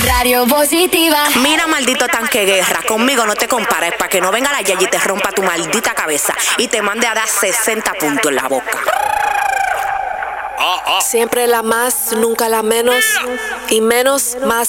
Radio Positiva. Mira, maldito tanque guerra, conmigo no te compares, para que no venga la Yayi y te rompa tu maldita cabeza y te mande a dar 60 puntos en la boca. Siempre la más, nunca la menos, y menos más.